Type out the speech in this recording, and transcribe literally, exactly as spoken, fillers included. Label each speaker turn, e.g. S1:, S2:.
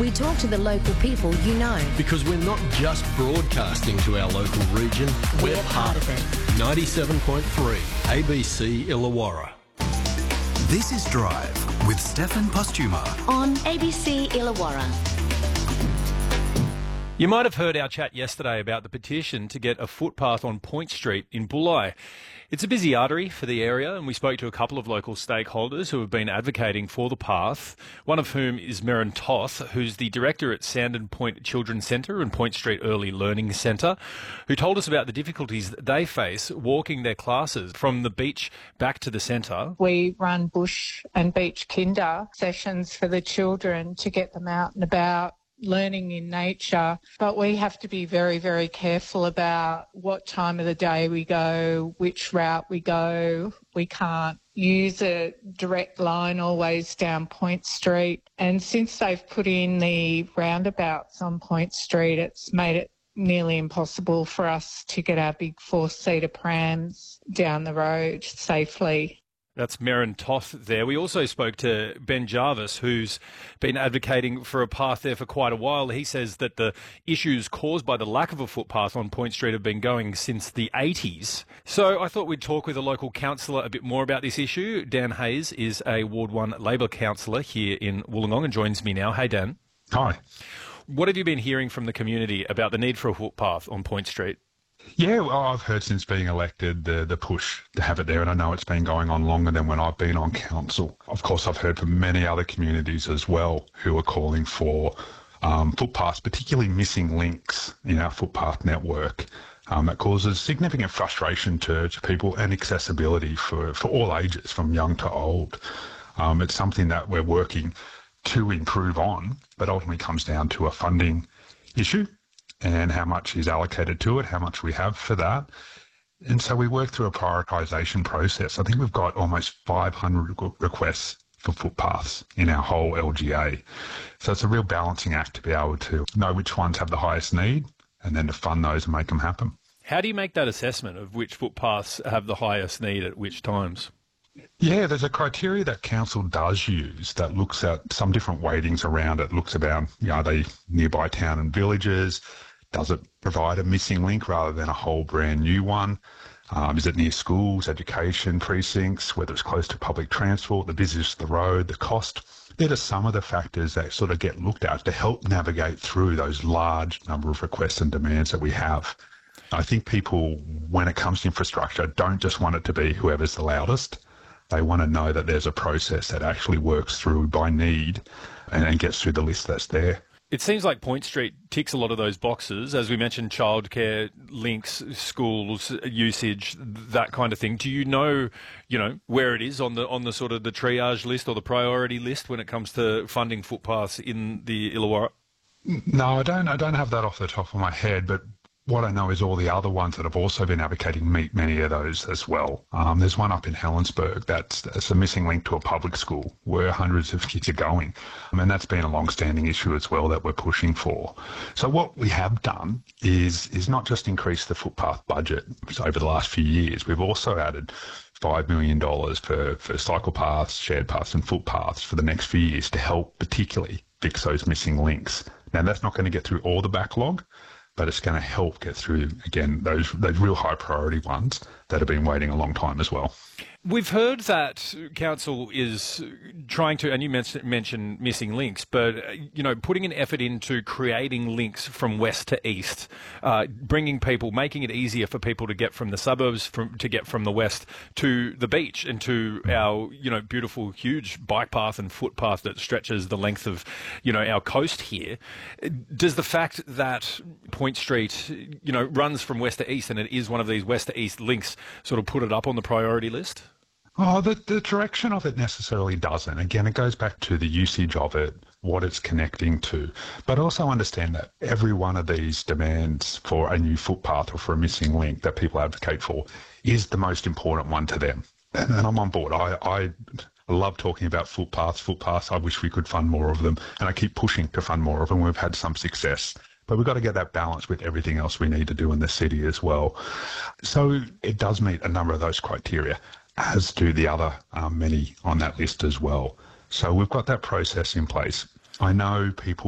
S1: We talk to the local people you know.
S2: Because we're not just broadcasting to our local region, we're,
S1: we're
S2: part of it. ninety-seven point three A B C Illawarra.
S3: This is Drive with Stefan Postuma
S1: on A B C Illawarra.
S4: You might have heard our chat yesterday about the petition to get a footpath on Point Street in Bulli. It's a busy artery for the area, and we spoke to a couple of local stakeholders who have been advocating for the path, one of whom is Merryn Toth, who's the director at Sandon Point Children's Centre and Point Street Early Learning Centre, who told us about the difficulties that they face walking their classes from the beach back to the centre.
S5: We run bush and beach kinder sessions for the children to get them out and about, learning in nature, but we have to be very, very careful about what time of the day we go, which route we go. We can't use a direct line always down Point Street. And since they've put in the roundabouts on Point Street, it's made it nearly impossible for us to get our big four-seater prams down the road safely.
S4: That's Merryn Toth there. We also spoke to Ben Jarvis, who's been advocating for a path there for quite a while. He says that the issues caused by the lack of a footpath on Point Street have been going since the eighties. So I thought we'd talk with a local councillor a bit more about this issue. Dan Hayes is a Ward one Labor councillor here in Wollongong and joins me now. Hey, Dan.
S6: Hi.
S4: What have you been hearing from the community about the need for a footpath on Point Street?
S6: Yeah, well, I've heard since being elected the the push to have it there, and I know it's been going on longer than when I've been on council. Of course, I've heard from many other communities as well who are calling for um, footpaths, particularly missing links in our footpath network. Um, that causes significant frustration to, to people and accessibility for, for all ages, from young to old. Um, it's something that we're working to improve on, but ultimately comes down to a funding issue and how much is allocated to it, how much we have for that. And so we work through a prioritisation process. I think we've got almost five hundred requests for footpaths in our whole L G A. So it's a real balancing act to be able to know which ones have the highest need and then to fund those and make them happen.
S4: How do you make that assessment of which footpaths have the highest need at which times?
S6: Yeah, there's a criteria that council does use that looks at some different weightings around it. Looks about, you know, are they nearby town and villages? Does it provide a missing link rather than a whole brand new one? Um, is it near schools, education precincts, whether it's close to public transport, the business of the road, the cost? They're just some of the factors that sort of get looked at to help navigate through those large number of requests and demands that we have. I think people, when it comes to infrastructure, don't just want it to be whoever's the loudest. They want to know that there's a process that actually works through by need and, and gets through the list that's there.
S4: It seems like Point Street ticks a lot of those boxes. As we mentioned, childcare, links, schools, usage, that kind of thing. Do you know, you know, where it is on the on the sort of the triage list or the priority list when it comes to funding footpaths in the Illawarra?
S6: No, I don't. I don't have that off the top of my head, but what I know is all the other ones that have also been advocating meet many of those as well. Um, there's one up in Helensburgh that's, that's a missing link to a public school where hundreds of kids are going. I mean, that's been a long-standing issue as well that we're pushing for. So what we have done is is not just increase the footpath budget over the last few years. We've also added five million dollars for, for cycle paths, shared paths and footpaths for the next few years to help particularly fix those missing links. Now, that's not going to get through all the backlog, but it's going to help get through, again, those those real high priority ones that have been waiting a long time as well.
S4: We've heard that council is trying to, and you mentioned, mentioned missing links, but, uh, you know, putting an effort into creating links from west to east, uh, bringing people, making it easier for people to get from the suburbs, from to get from the west to the beach and to our, you know, beautiful, huge bike path and footpath that stretches the length of, you know, our coast here. Does the fact that Point Street, you know, runs from west to east and it is one of these west to east links sort of put it up on the priority list?
S6: Oh, the, the direction of it necessarily doesn't. Again, it goes back to the usage of it, what it's connecting to. But also understand that every one of these demands for a new footpath or for a missing link that people advocate for is the most important one to them. And, and I'm on board. I, I love talking about footpaths, footpaths. I wish we could fund more of them. And I keep pushing to fund more of them. We've had some success. But we've got to get that balance with everything else we need to do in the city as well. So it does meet a number of those criteria, as do the other um, many on that list as well. So we've got that process in place. I know people